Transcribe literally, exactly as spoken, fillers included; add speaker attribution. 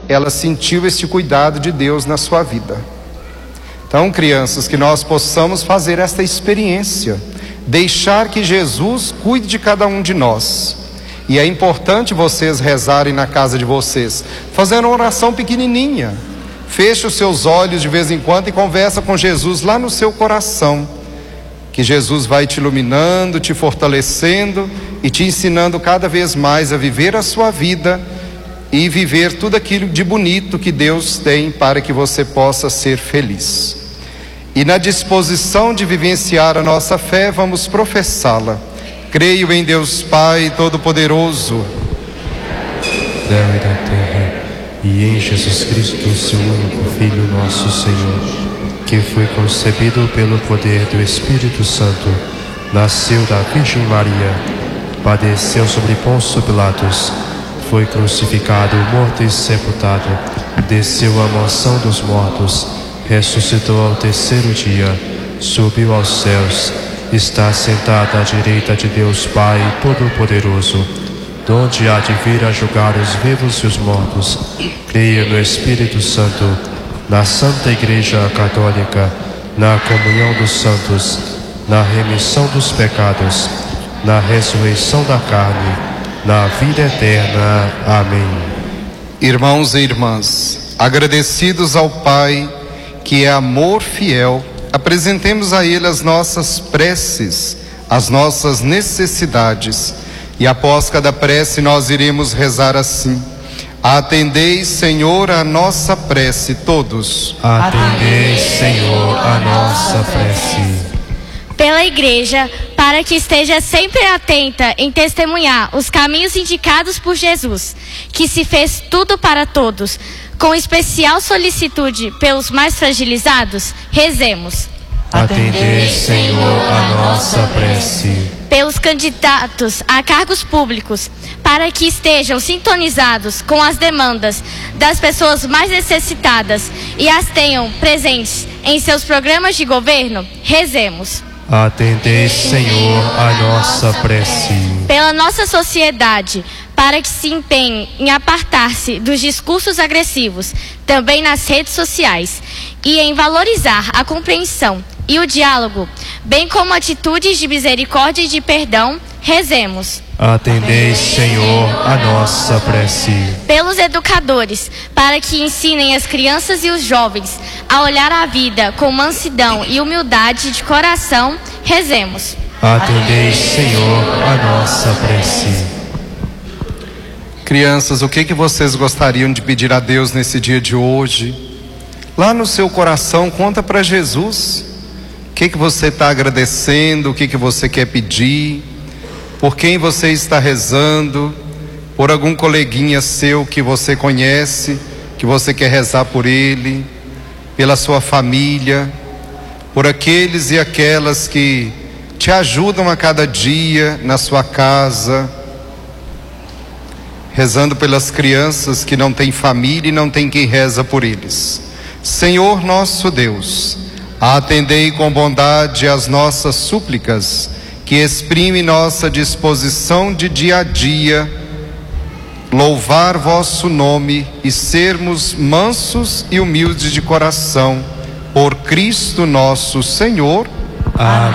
Speaker 1: ela sentiu esse cuidado de Deus na sua vida. Então, crianças, que nós possamos fazer esta experiência, deixar que Jesus cuide de cada um de nós. E é importante vocês rezarem na casa de vocês, fazendo uma oração pequenininha. Feche os seus olhos de vez em quando e conversa com Jesus lá no seu coração, que Jesus vai te iluminando, te fortalecendo e te ensinando cada vez mais a viver a sua vida e viver tudo aquilo de bonito que Deus tem para que você possa ser feliz. E na disposição de vivenciar a nossa fé, vamos professá-la. Creio em Deus Pai Todo-Poderoso,
Speaker 2: céu e da terra, e em Jesus Cristo, seu único Filho, nosso Senhor, que foi concebido pelo poder do Espírito Santo, nasceu da Virgem Maria, padeceu sobre Pôncio Pilatos, foi crucificado, morto e sepultado, desceu à mansão dos mortos, ressuscitou ao terceiro dia, subiu aos céus, está sentado à direita de Deus Pai Todo-Poderoso, donde há de vir a julgar os vivos e os mortos. Creio no Espírito Santo, na Santa Igreja Católica, na comunhão dos santos, na remissão dos pecados, na ressurreição da carne, na vida eterna. Amém.
Speaker 1: Irmãos e irmãs, agradecidos ao Pai, que é amor fiel, apresentemos a Ele as nossas preces, as nossas necessidades. E após cada prece nós iremos rezar assim: atendei, Senhor, a nossa prece. Todos.
Speaker 2: Atendei, Senhor, a nossa prece.
Speaker 3: Pela Igreja, para que esteja sempre atenta em testemunhar os caminhos indicados por Jesus, que se fez tudo para todos, com especial solicitude pelos mais fragilizados, rezemos.
Speaker 2: Atendei, Senhor, a nossa prece.
Speaker 3: Pelos candidatos a cargos públicos, para que estejam sintonizados com as demandas das pessoas mais necessitadas e as tenham presentes em seus programas de governo, rezemos.
Speaker 2: Atendei, Senhor, a nossa prece.
Speaker 3: Pela nossa sociedade, para que se empenhe em apartar-se dos discursos agressivos, também nas redes sociais, e em valorizar a compreensão e o diálogo, bem como atitudes de misericórdia e de perdão, rezemos.
Speaker 2: Atendei, Senhor, a nossa prece.
Speaker 3: Pelos educadores, para que ensinem as crianças e os jovens a olhar a vida com mansidão e humildade de coração, rezemos.
Speaker 2: Atendei, Senhor, a nossa prece.
Speaker 1: Crianças, o que que vocês gostariam de pedir a Deus nesse dia de hoje? Lá no seu coração, conta para Jesus. O que que você está agradecendo? O que que você quer pedir? Por quem você está rezando? Por algum coleguinha seu que você conhece, que você quer rezar por ele? Pela sua família? Por aqueles e aquelas que te ajudam a cada dia na sua casa? Rezando pelas crianças que não têm família e não tem quem reza por eles. Senhor nosso Deus, atendei com bondade as nossas súplicas, que exprime nossa disposição de dia a dia louvar vosso nome e sermos mansos e humildes de coração, por Cristo nosso Senhor.
Speaker 2: Amém.